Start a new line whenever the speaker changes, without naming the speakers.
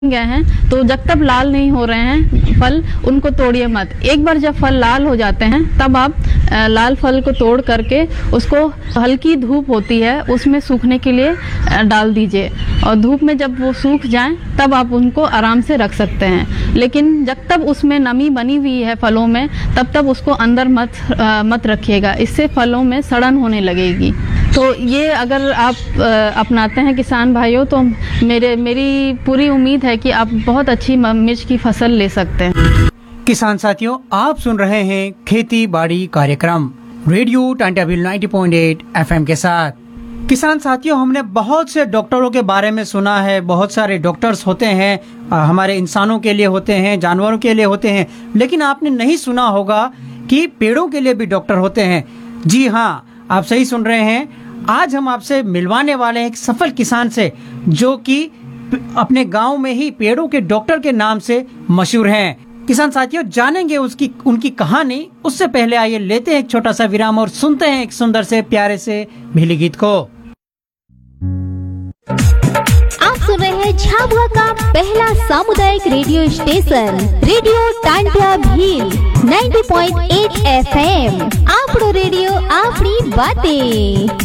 गए हैं तो जब तक लाल नहीं हो रहे हैं फल, उनको तोड़िए मत। एक बार जब फल लाल हो जाते हैं तब आप लाल फल को तोड़ करके उसको हल्की धूप होती है उसमें सूखने के लिए डाल दीजिए, और धूप में जब वो सूख जाएं तब आप उनको आराम से रख सकते हैं। लेकिन जब तक उसमें नमी बनी हुई है फलों में, तब तक उसको अंदर मत रखिएगा, इससे फलों में सड़न होने लगेगी। तो ये अगर आप अपनाते हैं किसान भाइयों, तो मेरी पूरी उम्मीद है कि आप बहुत अच्छी मिर्च की फसल ले सकते हैं।
किसान साथियों, आप सुन रहे हैं खेती बाड़ी कार्यक्रम रेडियो टांटाबिल 90.8 FM के साथ। किसान साथियों, हमने बहुत से डॉक्टरों के बारे में सुना है। बहुत सारे डॉक्टर्स होते हैं, हमारे इंसानों के लिए होते हैं, जानवरों के लिए होते हैं, लेकिन आपने नहीं सुना होगा कि पेड़ों के लिए भी डॉक्टर होते हैं। जी हाँ, आप सही सुन रहे हैं। आज हम आपसे मिलवाने वाले हैं एक सफल किसान से, जो कि अपने गांव में ही पेड़ों के डॉक्टर के नाम से मशहूर हैं। किसान साथियों, जानेंगे उनकी कहानी। उससे पहले आइए लेते हैं एक छोटा सा विराम और सुनते हैं एक सुंदर से प्यारे से भीली गीत को।
आप सुन रहे हैं झाबुआ का पहला सामुदायिक radio station radio Tantia Bhil 90.8 FM। आपड़ो radio, आपड़ी बातें।